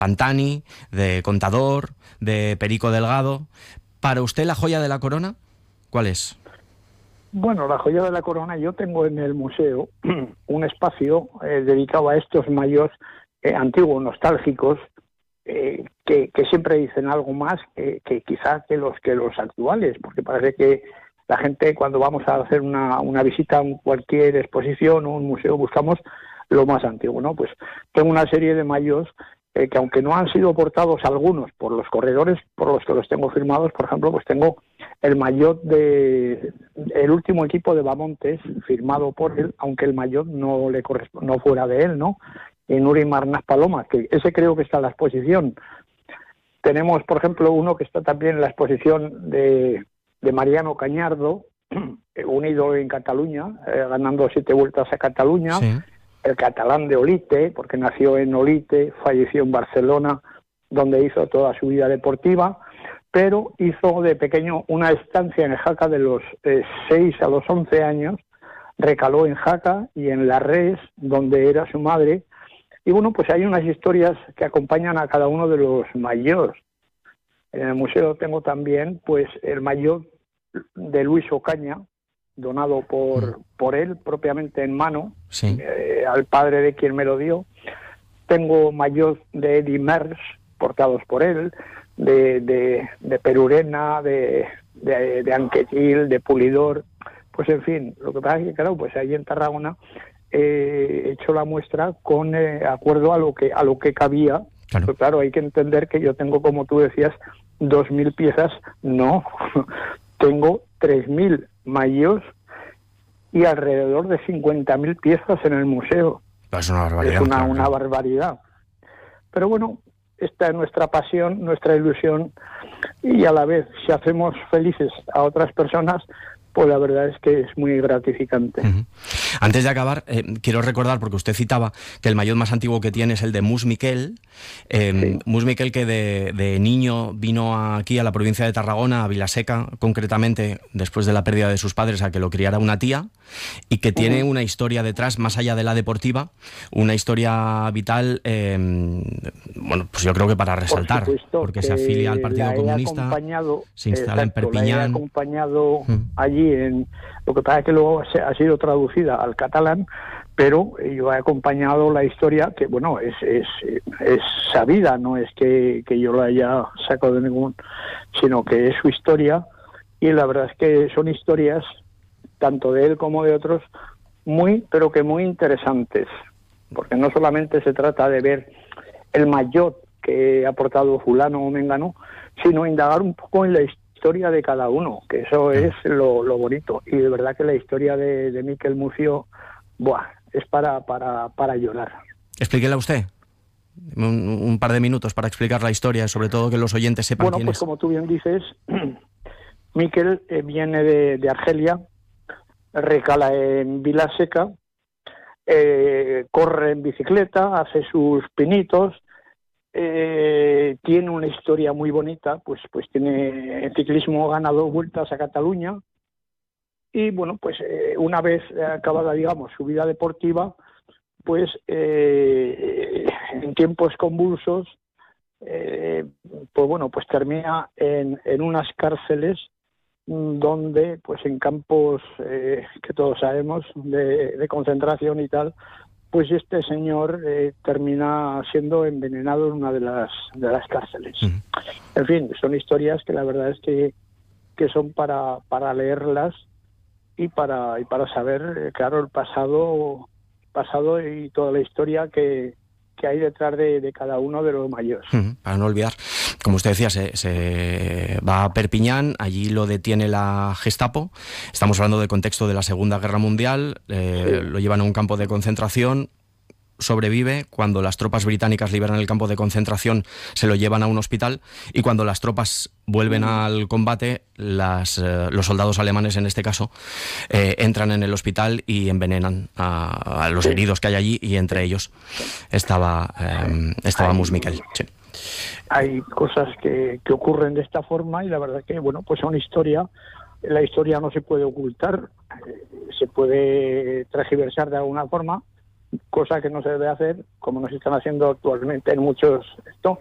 Pantani, de Contador, de Perico Delgado. ¿Para usted la joya de la corona cuál es? Bueno, la joya de la corona, yo tengo en el museo un espacio dedicado a estos mayos antiguos, nostálgicos, que siempre dicen algo más que quizás que los actuales, porque parece que la gente, cuando vamos a hacer una visita a cualquier exposición o un museo, buscamos lo más antiguo, ¿no? Pues tengo una serie de mayos que, aunque no han sido portados algunos por los corredores por los que los tengo firmados, por ejemplo, pues tengo el maillot el último equipo de Bamontes firmado por él, aunque el maillot no fuera de él, ¿no? En Uri Marnas Paloma, que ese creo que está en la exposición. Tenemos, por ejemplo, uno que está también en la exposición de Mariano Cañardo, unido en Cataluña, ganando 7 vueltas a Cataluña. Sí. El catalán de Olite, porque nació en Olite, falleció en Barcelona, donde hizo toda su vida deportiva, pero hizo de pequeño una estancia en Jaca de los 6 a los 11 años, recaló en Jaca y en La Res, donde era su madre, y bueno, pues hay unas historias que acompañan a cada uno de los mayores. En el museo tengo también pues el maillot de Luis Ocaña, donado por él propiamente en mano, sí. Al padre de quien me lo dio. Tengo maillot de Eddy Merckx, portados por él, de Perurena, de Anquetil, de Pulidor, pues en fin, lo que pasa es que claro, pues ahí en Tarragona he hecho la muestra con acuerdo a lo que cabía. Claro. Pero claro, hay que entender que yo tengo, como tú decías, 2.000 piezas, no, tengo 3.000 maillots y alrededor de 50.000 piezas en el museo. Es una barbaridad. Es una barbaridad. Pero bueno, esta es nuestra pasión, nuestra ilusión, y a la vez, si hacemos felices a otras personas, pues la verdad es que es muy gratificante. Uh-huh. Antes de acabar, quiero recordar, porque usted citaba que el maillot más antiguo que tiene es el de Mus Miquel. Sí. Mus Miquel, que de niño vino aquí a la provincia de Tarragona, a Vilaseca, concretamente, después de la pérdida de sus padres, a que lo criara una tía, y que tiene una historia detrás, más allá de la deportiva, una historia vital, bueno, pues yo creo que para resaltar, porque se afilia al Partido Comunista, se instala en Perpiñán. La he acompañado allí, lo que pasa es que luego ha sido traducida al catalán, pero yo he acompañado la historia, que bueno, es sabida, no es que yo la haya sacado de ningún, sino que es su historia, y la verdad es que son historias, tanto de él como de otros, muy, pero que muy interesantes, porque no solamente se trata de ver el maillot que ha aportado fulano o mengano, sino indagar un poco en la historia de cada uno, que eso es lo bonito. Y de verdad que la historia de Miquel Mucio, es para llorar. Explíquela usted. Un par de minutos para explicar la historia, sobre todo que los oyentes sepan quién es. Bueno, pues como tú bien dices, Miquel viene de Argelia, recala en Vilaseca, corre en bicicleta, hace sus pinitos, tiene una historia muy bonita, pues tiene en ciclismo, gana 2 vueltas a Cataluña, y bueno, pues una vez acabada, digamos, su vida deportiva, pues en tiempos convulsos, pues bueno, pues termina en unas cárceles donde, pues en campos que todos sabemos de concentración y tal, pues este señor termina siendo envenenado en una de las cárceles. Uh-huh. En fin, son historias que la verdad es que son para leerlas y para saber, claro, el pasado y toda la historia que hay detrás de cada uno de los mayores. Para no olvidar, como usted decía, se va a Perpiñán, allí lo detiene la Gestapo, estamos hablando del contexto de la Segunda Guerra Mundial, sí. Lo llevan a un campo de concentración, sobrevive, cuando las tropas británicas liberan el campo de concentración se lo llevan a un hospital, y cuando las tropas vuelven al combate, los soldados alemanes en este caso entran en el hospital y envenenan a los heridos que hay allí, y entre ellos estaba Mus Miquel. Sí. Hay cosas que ocurren de esta forma, y la verdad que bueno, pues son historia. La historia no se puede ocultar, se puede transgiversar de alguna forma, cosa que no se debe hacer, como nos están haciendo actualmente en muchos